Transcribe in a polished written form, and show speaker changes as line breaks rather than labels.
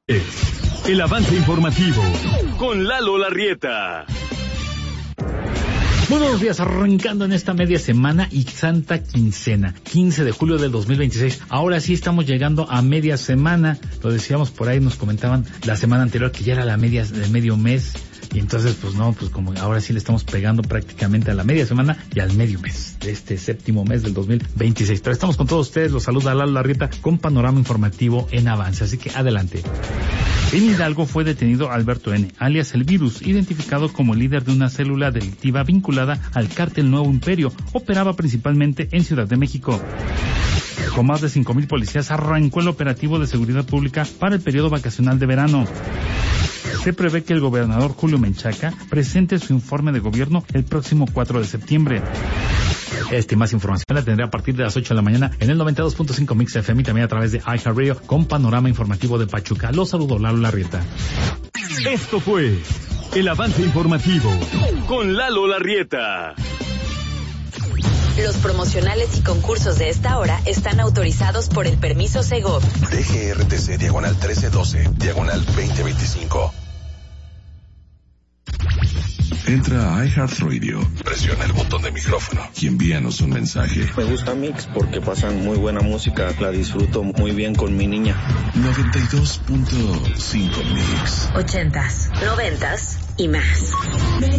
El avance informativo con Lalo Larrieta.
Muy buenos días, arrancando en esta media semana y santa quincena, 15 de julio del 2026. Ahora sí estamos llegando a media semana. Lo decíamos por ahí, nos comentaban la semana anterior que ya era la media de medio mes. Y entonces, pues no, pues como ahora sí le estamos pegando prácticamente a la media semana y al medio mes de este séptimo mes del 2026. Pero estamos con todos ustedes, los saluda Lalo Larrieta con panorama informativo en avance. Así que adelante. En Hidalgo fue detenido Alberto N., alias El Virus, identificado como líder de una célula delictiva vinculada al cártel Nuevo Imperio. Operaba principalmente en Ciudad de México. Con más de 5,000 policías arrancó el operativo de seguridad pública para el periodo vacacional de verano. Se prevé que el gobernador Julio Menchaca presente su informe de gobierno el próximo 4 de septiembre. Esta y más información la tendré a partir de las 8 de la mañana en el 92.5 Mix FM y también a través de iHeartRadio con panorama informativo de Pachuca. Los saludo, Lalo Larrieta.
Esto fue el avance informativo con Lalo Larrieta.
Los promocionales y concursos de esta hora están autorizados por el permiso Segov.
DGRTC diagonal 1312, diagonal 2025. Entra a iHeartRadio, presiona el botón de micrófono y envíanos un mensaje.
Me gusta Mix porque pasan muy buena música, la disfruto muy bien con mi niña.
92.5 Mix.
80s, 90s y más.